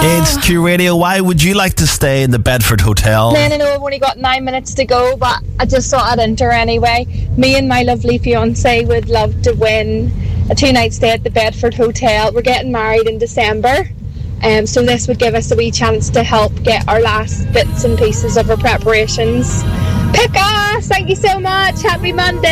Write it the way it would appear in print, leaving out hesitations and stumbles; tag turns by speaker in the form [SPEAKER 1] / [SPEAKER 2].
[SPEAKER 1] It's Q Radio. Why would you like to stay in the Bedford Hotel?
[SPEAKER 2] Man, I know I've only got 9 minutes to go, but I just thought I'd enter anyway. Me and my lovely fiancé would love to win a 2-night stay at the Bedford Hotel. We're getting married in December, so this would give us a wee chance to help get our last bits and pieces of our preparations. Pick us! Thank you so much. Happy Monday.